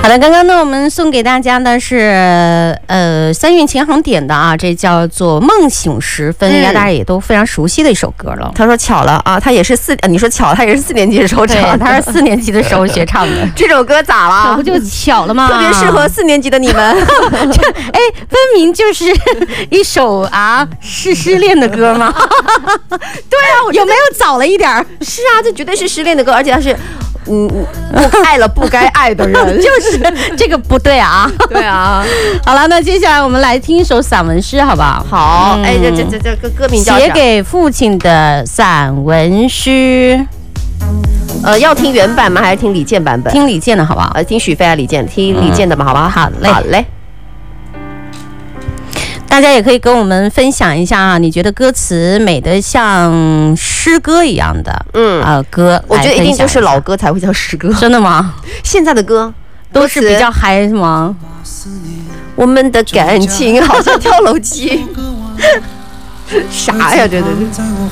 好的，刚刚呢，我们送给大家的是三韵琴行点的啊，这叫做《梦醒时分》，应该大家也都非常熟悉的一首歌了。 他说巧了啊，他也是你说巧，他也是4年级的时候唱， 他是4年级的时候学唱的。 这首歌咋了？ 这不就巧了吗？ 特别适合4年级的你们。 哎，分明就是一首是失恋的歌吗？ 对啊， 有没有早了一点？ 是啊，这绝对是失恋的歌，而且他是爱了不该爱的人， 就是这个不对啊。 对啊。 好了，那接下来我们来听一首散文诗，好不好？ 好，哎，这个歌名叫写给父亲的散文诗。 要听原版吗？还是听李健版本？ 听李健的好不好？ 听许飞李健，听李健的吧，好不好？ 好嘞， 好嘞。 大家也可以跟我们分享一下啊，你觉得歌词美得像诗歌一样的歌？ 我觉得一定就是老歌才会叫诗歌。 真的吗？ 现在的歌都是比较嗨是吗？ 我们的感情好像跳楼机。啥呀？这